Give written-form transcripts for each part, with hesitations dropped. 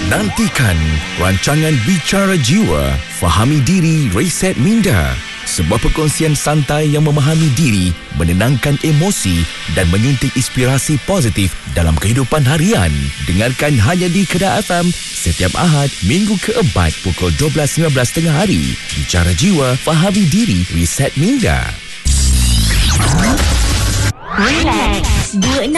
Nantikan rancangan Bicara Jiwa, Fahami Diri, Reset Minda. Sebuah perkongsian santai yang memahami diri, menenangkan emosi dan menyuntik inspirasi positif dalam kehidupan harian. Dengarkan hanya di Kedah FM setiap Ahad, Minggu keempat pukul 12.15 tengah hari. Bicara Jiwa, Fahami Diri, Reset Minda. Relax 26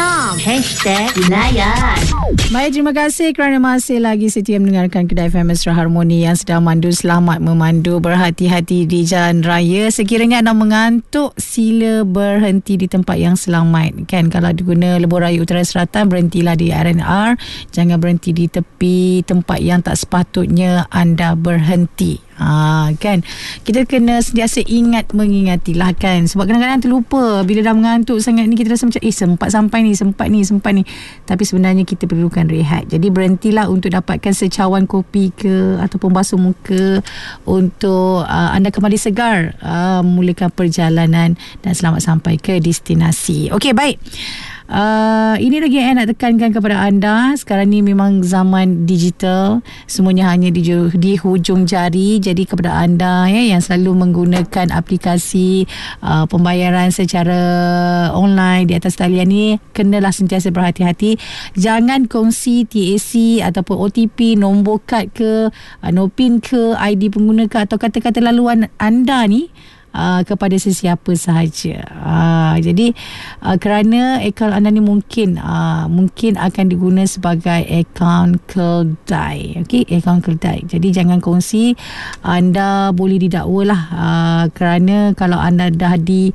#Layan. Baik, terima kasih kerana masih lagi setia mendengarkan Kedah FM Mesra Harmoni yang sedang mandu. Selamat memandu, berhati-hati di jalan raya. Sekiranya anda mengantuk, sila berhenti di tempat yang selamat. Kan, kalau diguna lebuh raya Utara Selatan, berhentilah di R&R. Jangan berhenti di tepi tempat yang tak sepatutnya anda berhenti. Kan, kita kena sentiasa mengingatilah kan, sebab kadang-kadang terlupa bila dah mengantuk sangat ni, kita rasa macam sempat ni, tapi sebenarnya kita perlukan rehat. Jadi berhentilah untuk dapatkan secawan kopi ke ataupun basuh muka untuk anda kembali segar, memulakan perjalanan dan selamat sampai ke destinasi. Okey, baik. Ini lagi yang nak tekankan kepada anda. Sekarang ni memang zaman digital, semuanya hanya di hujung jari. Jadi kepada anda yang selalu menggunakan aplikasi pembayaran secara online di atas talian ni, kenalah sentiasa berhati-hati. Jangan kongsi TAC ataupun OTP, nombor kad ke, NOPIN ke, ID pengguna ke, atau kata-kata laluan anda ni kepada sesiapa sahaja. Jadi kerana akaun anda ni mungkin akan diguna sebagai akaun keldai. Okey, akaun keldai. Jadi jangan kongsi. Anda boleh didakwa lah, kerana kalau anda dah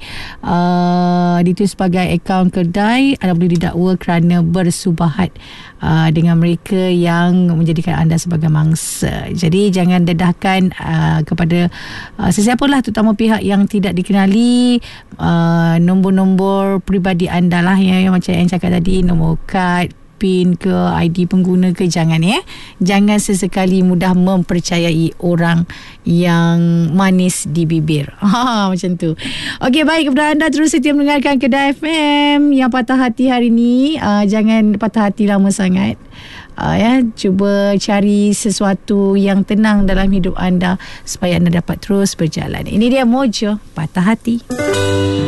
ditulis sebagai akaun keldai, anda boleh didakwa kerana bersubahat dengan mereka yang menjadikan anda sebagai mangsa. Jadi jangan dedahkan kepada sesiapalah, terutama pihak yang tidak dikenali, nombor-nombor peribadi anda lah, yang macam yang cakap tadi, nombor kad, PIN ke, ID pengguna ke, jangan jangan sesekali mudah mempercayai orang yang manis di bibir. Macam tu. Okey, baik, kepada anda terus setia mendengarkan Kedah FM yang patah hati hari ni, jangan patah hati lama sangat. Cuba cari sesuatu yang tenang dalam hidup anda supaya anda dapat terus berjalan. Ini dia Mojo Patah Hati.